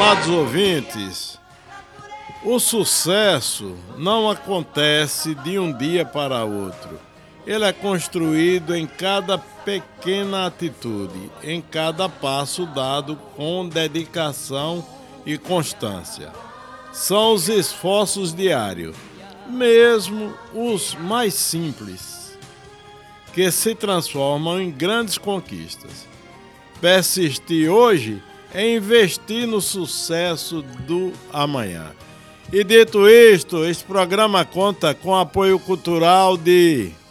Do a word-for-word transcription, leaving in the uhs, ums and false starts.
Amados ouvintes, o sucesso não acontece de um dia para outro. Ele é construído em cada pequena atitude, em cada passo dado com dedicação e constância. São os esforços diários, mesmo os mais simples, que se transformam em grandes conquistas. Persistir hoje é investir no sucesso do amanhã. E dito isto, este programa conta com apoio cultural de